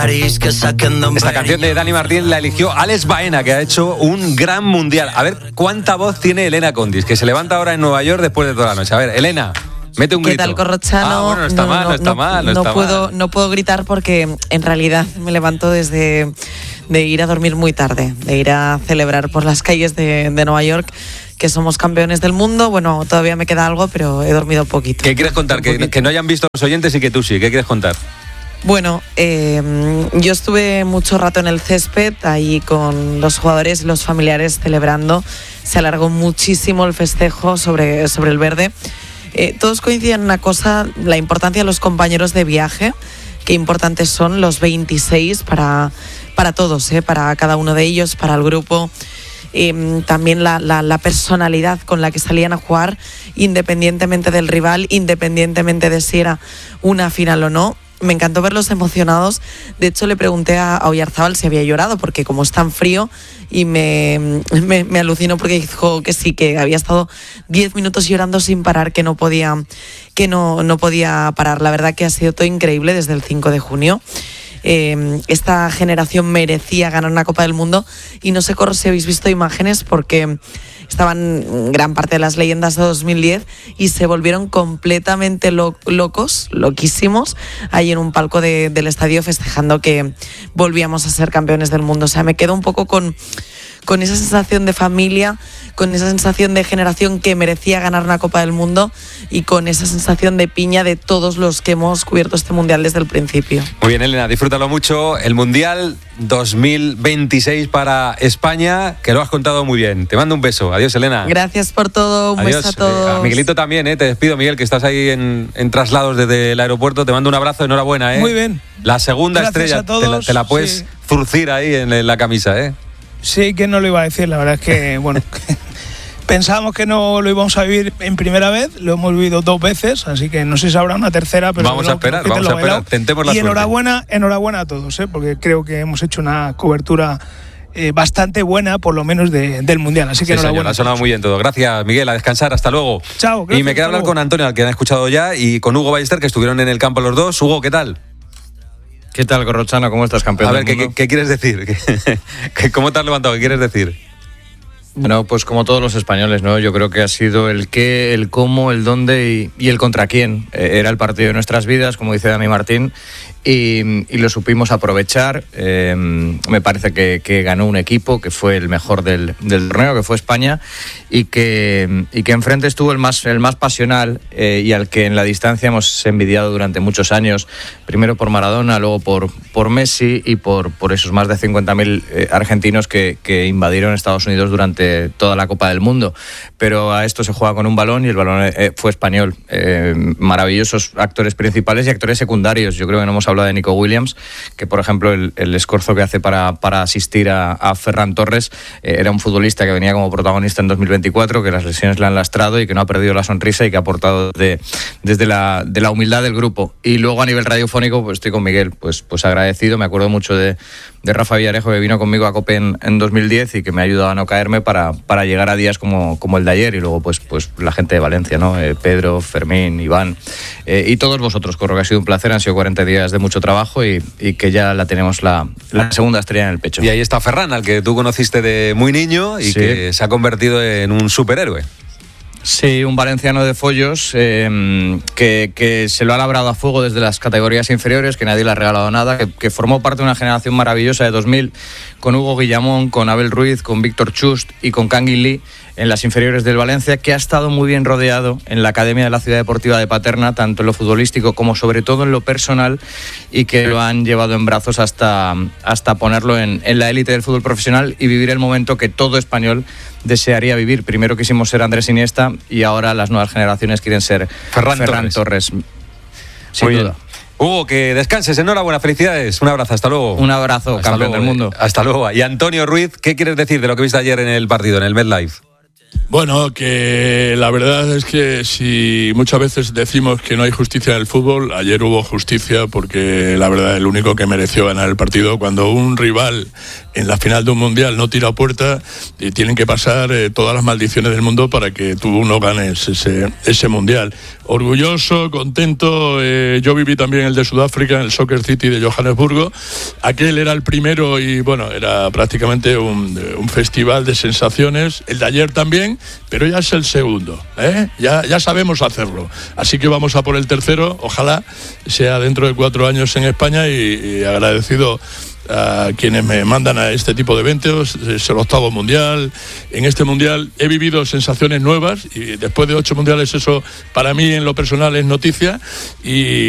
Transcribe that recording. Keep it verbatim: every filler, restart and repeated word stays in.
Esta canción de Dani Martín la eligió Alex Baena, que ha hecho un gran mundial. A ver cuánta voz tiene Elena Condis, que se levanta ahora en Nueva York después de toda la noche. A ver, Elena, mete un grito. ¿Qué tal, Corrochano? Ah, bueno, no está no, mal, no, no está no, mal, no, no está puedo, mal. No puedo gritar porque en realidad me levanto desde de ir a dormir muy tarde, de ir a celebrar por las calles de, de Nueva York que somos campeones del mundo. Bueno, todavía me queda algo, pero he dormido poquito. ¿Qué quieres contar? Que, que no hayan visto los oyentes y que tú sí. ¿Qué quieres contar? Bueno, eh, yo estuve mucho rato en el césped, ahí con los jugadores y los familiares celebrando. Se alargó muchísimo el festejo sobre, sobre el verde. Eh, todos coinciden en una cosa, la importancia de los compañeros de viaje. Qué importantes son los veintiséis para, para todos, eh, para cada uno de ellos, para el grupo. Eh, también la, la, la personalidad con la que salían a jugar, independientemente del rival, independientemente de si era una final o no. Me encantó verlos emocionados. De hecho, le pregunté a, a Oyarzábal si había llorado, porque como es tan frío, y me, me, me alucinó porque dijo que sí, que había estado diez minutos llorando sin parar, que no podía, que no, no podía parar. La verdad que ha sido todo increíble desde el cinco de junio. Eh, esta generación merecía ganar una Copa del Mundo y no sé si habéis visto imágenes porque estaban gran parte de las leyendas de dos mil diez y se volvieron completamente lo- locos, loquísimos, ahí en un palco de, del estadio festejando que volvíamos a ser campeones del mundo. O sea, me quedo un poco con, con esa sensación de familia, con esa sensación de generación que merecía ganar una Copa del Mundo y con esa sensación de piña de todos los que hemos cubierto este Mundial desde el principio. Muy bien, Elena, disfrútalo mucho. El Mundial dos mil veintiséis para España, que lo has contado muy bien. Te mando un beso. Adiós, Elena. Gracias por todo. Un Adiós. beso a todos. Eh, a Miguelito también, ¿eh? Te despido, Miguel, que estás ahí en, en traslados desde el aeropuerto. Te mando un abrazo, enhorabuena, ¿eh? Muy bien. La segunda Gracias estrella, a todos. te la, te la puedes Sí. zurcir ahí en, en la camisa, ¿eh? Sí, que no lo iba a decir, la verdad es que, bueno, pensábamos que no lo íbamos a vivir en primera vez, lo hemos vivido dos veces, así que no sé si habrá una tercera, pero Vamos a esperar, que te vamos lo a esperar, bailado. tentemos la Y suerte. enhorabuena, enhorabuena a todos, ¿eh? Porque creo que hemos hecho una cobertura eh, bastante buena, por lo menos de, del Mundial, así que Sí, señor, enhorabuena. ha sonado muy bien todo. Gracias, Miguel, a descansar, hasta luego. Chao, Y gracias, me queda hasta hablar luego. con Antonio, al que han escuchado ya, y con Hugo Ballester, que estuvieron en el campo los dos. Hugo, ¿qué tal? ¿Qué tal, Corrochano? ¿Cómo estás, campeón A ver, del ¿qué, mundo? qué, qué quieres decir? ¿Qué- qué- ¿Cómo te has levantado? ¿Qué quieres decir? Bueno, pues como todos los españoles, ¿no? Yo creo que ha sido el qué, el cómo, el dónde y, y el contra quién. Eh, era el partido de nuestras vidas, como dice Dani Martín, y, y lo supimos aprovechar. Eh, me parece que, que ganó un equipo que fue el mejor del, del torneo, que fue España, y que, y que enfrente estuvo el más, el más pasional eh, y al que en la distancia hemos envidiado durante muchos años, primero por Maradona, luego por, por Messi y por, por esos más de cincuenta mil eh, argentinos que, que invadieron Estados Unidos durante toda la Copa del Mundo. Pero a esto se juega con un balón y el balón eh, fue español. Eh, maravillosos actores principales y actores secundarios. Yo creo que no hemos hablado de Nico Williams, que por ejemplo el, el esfuerzo que hace para, para asistir a, a Ferran Torres, eh, era un futbolista que venía como protagonista en dos mil veinticuatro, que las lesiones le han lastrado y que no ha perdido la sonrisa y que ha aportado de, desde la, de la humildad del grupo. Y luego a nivel radiofónico, pues estoy con Miguel, pues, pues agradecido. Me acuerdo mucho de, de Rafa Villarejo, que vino conmigo a COPE en, en dos mil diez y que me ha ayudado a no caerme para, para llegar a días como, como el de ayer. Y luego pues, pues la gente de Valencia, ¿no? Eh, Pedro, Fermín, Iván eh, y todos vosotros. Corro que ha sido un placer, han sido cuarenta días de mucho trabajo y, y que ya la tenemos la, la segunda estrella en el pecho. Y ahí está Ferran, al que tú conociste de muy niño y Sí. que se ha convertido en un superhéroe. Sí, un valenciano de Follos eh, que, que se lo ha labrado a fuego desde las categorías inferiores, que nadie le ha regalado nada, que, que formó parte de una generación maravillosa de dos mil, con Hugo Guillamón, con Abel Ruiz, con Víctor Chust y con Kangin Lee en las inferiores del Valencia, que ha estado muy bien rodeado en la Academia de la Ciudad Deportiva de Paterna, tanto en lo futbolístico como sobre todo en lo personal, y que lo han llevado en brazos hasta, hasta ponerlo en, en la élite del fútbol profesional y vivir el momento que todo español desearía vivir. Primero quisimos ser Andrés Iniesta y ahora las nuevas generaciones quieren ser Ferran Ferran Torres. Torres. Sin Muy duda. bien. Hugo, que descanses, enhorabuena, felicidades. Un abrazo, hasta luego. Un abrazo, Hasta campeón luego, del mundo. eh, Hasta luego. Y Antonio Ruiz, ¿qué quieres decir de lo que viste ayer en el partido, en el MetLife? Bueno, que la verdad es que si muchas veces decimos que no hay justicia en el fútbol, ayer hubo justicia porque la verdad el único que mereció ganar el partido, cuando un rival en la final de un mundial no tira a puerta, y tienen que pasar eh, todas las maldiciones del mundo para que tú no ganes ese, ese mundial. Orgulloso, contento, eh, yo viví también el de Sudáfrica, en el Soccer City de Johannesburgo. Aquel era el primero y bueno, era prácticamente un, un festival de sensaciones. El de ayer también, pero ya es el segundo, ¿eh? ya, ya sabemos hacerlo. Así que vamos a por el tercero, ojalá sea dentro de cuatro años en España, y, y agradecido a quienes me mandan a este tipo de eventos. Es el octavo mundial. En este mundial he vivido sensaciones nuevas y después de ocho mundiales eso para mí en lo personal es noticia, y